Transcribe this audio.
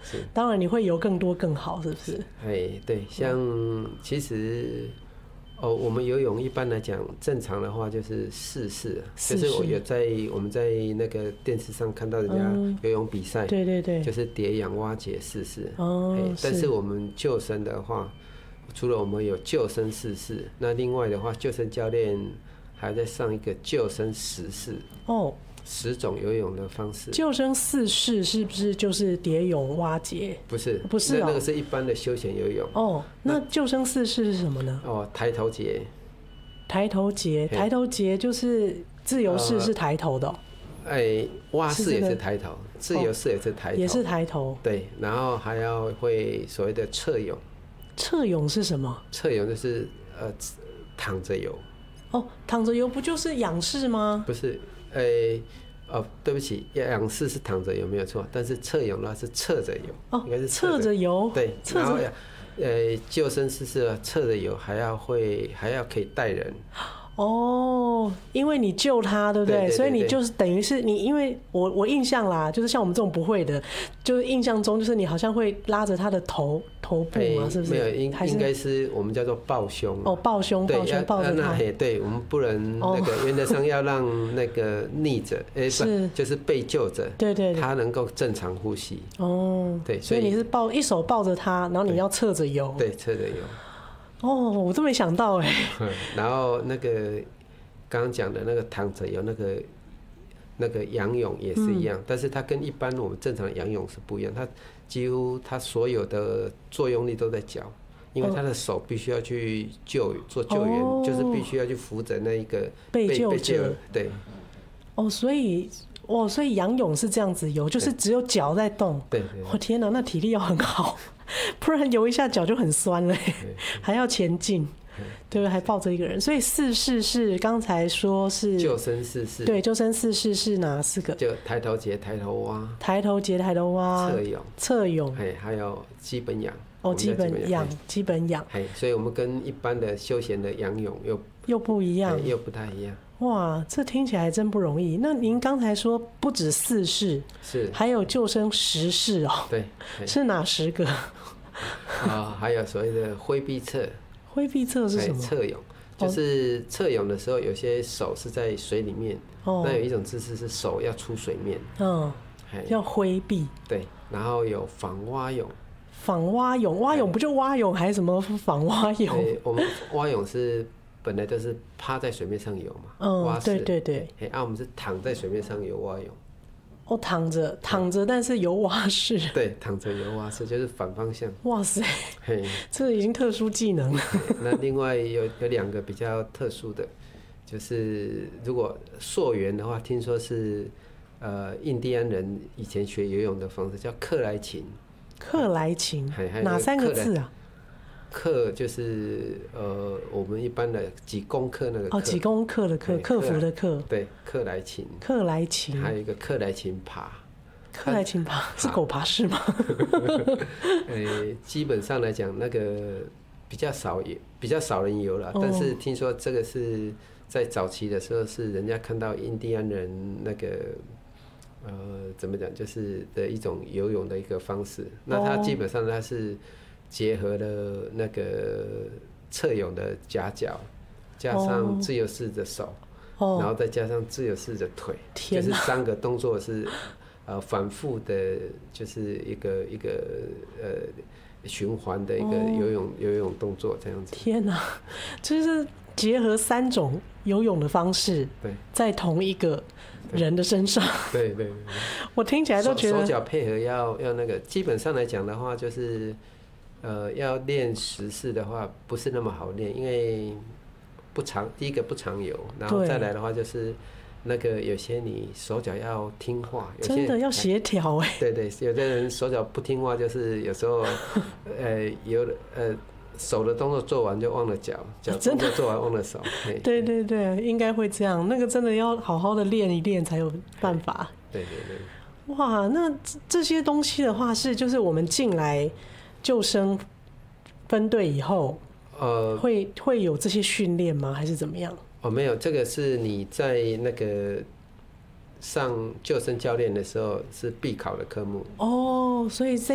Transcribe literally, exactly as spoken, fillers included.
当然你会游更多更好，是不是？ 哎，对，像其实。哦，我们游泳一般来讲，正常的话就是四式，就是我有在我们在那个电视上看到人家游泳比赛、嗯， 对对对， 就是蝶仰蛙截四式。 哦， 但是我们救生的话，除了我们有救生四式，那另外的话，救生教练还在上一个救生十式。哦。十种游泳的方式。 救生四式是不是就是蝶泳、蛙截？ 不是， 不是、哦， 那那个是一般的休闲游泳。 哦，那救生四式是什么呢？ 哦，抬头节。 抬头节，抬头节就是自由式是抬头的、哦。 哎、欸，蛙式也是抬头，自由式也是抬头、哦， 也是抬头。 对，然后还要会所谓的侧泳。 侧泳是什么？ 侧泳就是呃躺着游。 哦，躺着游不就是仰式吗？ 不是。呃、欸，哦，对不起，仰式是躺着游没有错，但是侧泳的话是侧着游， 哦， 应该是侧着游。 对，然后呃，救生式是侧着游，还要会还要可以带人。 哦，因为你救他，对不 对, 对, 对, 对, 对？所以你就是等于是你，因为我我印象啦，就是像我们这种不会的，就是印象中就是你好像会拉着他的头头部嘛，欸、是不是？ 没有，应应该是我们叫做抱胸。 哦，抱胸，抱胸，抱着他。 对，我们不能那个，原则上要让那个溺者，哎、欸，是就是被救者， 对对对， 他能够正常呼吸。哦，对， 所以你是抱一手抱着他，然后你要侧着游。 对，侧着游。 哦，我都没想到哎。 然后那个刚刚讲的那个躺着游那个那个仰泳也是一样、嗯，但是它跟一般我们正常的仰泳是不一样，它几乎它所有的作用力都在脚，因为他的手必须要去救做救援、哦，就是必须要去扶着那一个被救者。 对。 哦，所以哦，所以仰泳是这样子游，就是只有脚在动。 对。 我、哦、天哪，那体力要很好。不然游一下脚就很酸了，还要前进，对不对？还抱着一个人，所以四式是刚才说是救生四式， 对，救生四式是哪四个？ 就抬头节、抬头蛙、 抬头节、抬头蛙、 侧泳、 侧泳， 哎，还有基本仰。 哦，基本仰，基本仰。 哎，所以我们跟一般的休闲的仰泳又又不一样， 又不太一样。 哇，这听起来真不容易。那您刚才说不止四式， 是还有救生十式哦？ 对， 是哪十个？ 啊，还有所谓的挥臂侧。 挥臂侧是什么？ 侧泳，就是侧泳的时候，有些手是在水里面，哦、那有一种姿势是手要出水面，嗯， 要挥臂。 对，然后有仿蛙泳。 仿蛙泳，蛙泳不就蛙泳，还是什么仿蛙泳？ 欸、我们蛙泳是本来都是趴在水面上游嘛， 嗯，蛙式对对对。 哎、欸，啊，我们是躺在水面上游蛙泳。 哦，躺着躺着，但是游蛙式。 对，躺着游蛙式就是反方向。 哇塞，这已经特殊技能了。 那另外有有两个比较特殊的，就是如果溯源的话，听说是呃印第安人以前学游泳的方式叫克莱琴。 克莱琴，哪三个字啊？ 克就是呃，我们一般的几公克那个克哦，几公克的克，克服的克。 对，克莱琴。 克莱琴。 还有一个克莱琴爬。 克莱琴爬是狗爬式吗？ 呃，基本上来讲，那个比较少也比较少人游了、哦，但是听说这个是在早期的时候是人家看到印第安人那个。呃，怎么讲，就是的一种游泳的一个方式。那它基本上它是结合了那个侧泳的夹脚，加上自由式的手，哦、然后再加上自由式的腿，就是三个动作是呃反复的，就是一个一个呃循环的一个游泳、哦、游泳动作这样子。 天哪，就是结合三种游泳的方式， 对， 在同一个人的身上。 对对对， 我听起来都觉得手脚配合要要那个，基本上来讲的话，就是呃要练十式的话，不是那么好练，因为不常，第一个不常游，然后再来的话就是那个有些你手脚要听话，有些真的要协调哎。 对对，有的人手脚不听话，就是有时候呃有呃。手的动作做完就忘了脚，脚动作做完忘了手。 对对对，应该会这样。那个真的要好好的练一练才有办法。 对对对。 哇，那这些东西的话是就是我们进来救生分队以后，呃，会会有这些训练吗？还是怎么样？ 哦，没有，这个是你在那个上救生教练的时候是必考的科目。 哦，所以在